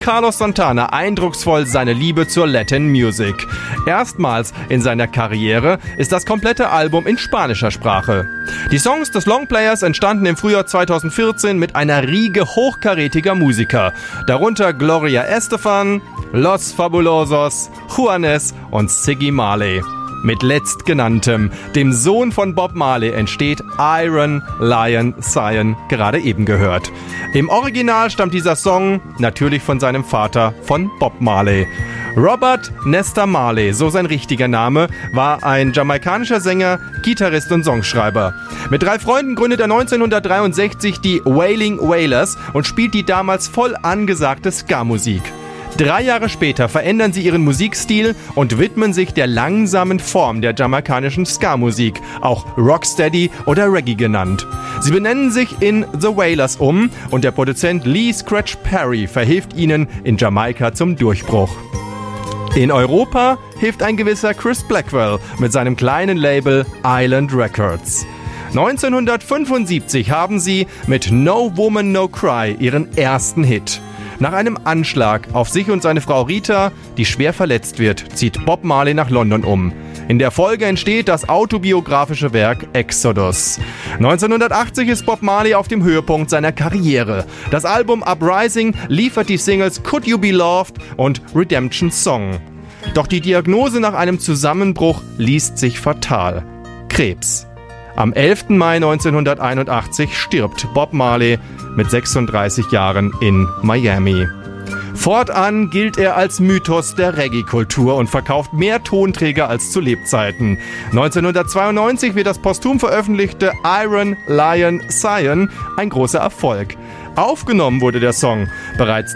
Carlos Santana eindrucksvoll seine Liebe zur Latin Music. Erstmals in seiner Karriere ist das komplette Album in spanischer Sprache. Die Songs des Longplayers entstanden im Frühjahr 2014 mit einer Riege hochkarätiger Musiker, darunter Gloria Estefan, Los Fabulosos, Juanes und Ziggy Marley. Mit letztgenanntem, dem Sohn von Bob Marley, entsteht Iron, Lion, Zion, gerade eben gehört. Im Original stammt dieser Song natürlich von seinem Vater, von Bob Marley. Robert Nesta Marley, so sein richtiger Name, war ein jamaikanischer Sänger, Gitarrist und Songschreiber. Mit 3 Freunden gründet er 1963 die Wailing Wailers und spielt die damals voll angesagte Ska-Musik. 3 Jahre später verändern sie ihren Musikstil und widmen sich der langsamen Form der jamaikanischen Ska-Musik, auch Rocksteady oder Reggae genannt. Sie benennen sich in The Wailers um und der Produzent Lee Scratch Perry verhilft ihnen in Jamaika zum Durchbruch. In Europa hilft ein gewisser Chris Blackwell mit seinem kleinen Label Island Records. 1975 haben sie mit No Woman No Cry ihren ersten Hit. Nach einem Anschlag auf sich und seine Frau Rita, die schwer verletzt wird, zieht Bob Marley nach London um. In der Folge entsteht das autobiografische Werk Exodus. 1980 ist Bob Marley auf dem Höhepunkt seiner Karriere. Das Album Uprising liefert die Singles Could You Be Loved und Redemption Song. Doch die Diagnose nach einem Zusammenbruch liest sich fatal: Krebs. Am 11. Mai 1981 stirbt Bob Marley mit 36 Jahren in Miami. Fortan gilt er als Mythos der Reggae-Kultur und verkauft mehr Tonträger als zu Lebzeiten. 1992 wird das posthum veröffentlichte Iron, Lion, Zion ein großer Erfolg. Aufgenommen wurde der Song bereits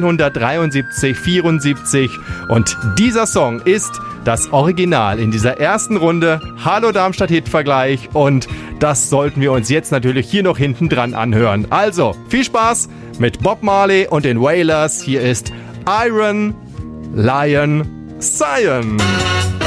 1973-74 und dieser Song ist das Original in dieser ersten Runde Hallo Darmstadt Hitvergleich und das sollten wir uns jetzt natürlich hier noch hinten dran anhören. Also, viel Spaß mit Bob Marley und den Wailers. Hier ist Iron, Lion, Zion.